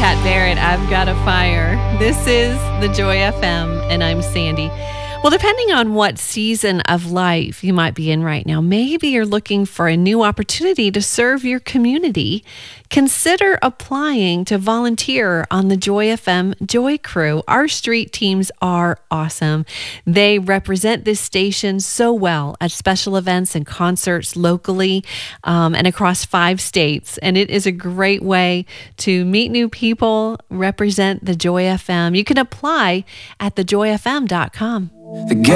Pat Barrett, I've Got a Fire. This is the Joy FM, and I'm Sandy. Well, depending on what season of life you might be in right now, maybe you're looking for a new opportunity to serve your community. Consider applying to volunteer on the Joy FM Joy Crew. Our street teams are awesome. They represent this station so well at special events and concerts locally and across 5 states. And it is a great way to meet new people, represent the Joy FM. You can apply at thejoyfm.com.